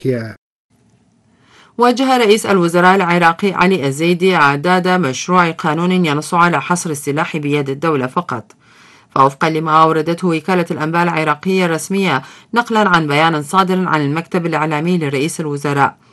وجه رئيس الوزراء العراقي علي الزيدي إعداد مشروع قانون ينص على حصر السلاح بيد الدولة فقط. فوفقا لما أوردته وكالة الأنباء العراقية الرسمية نقلا عن بيان صادر عن المكتب الإعلامي لرئيس الوزراء،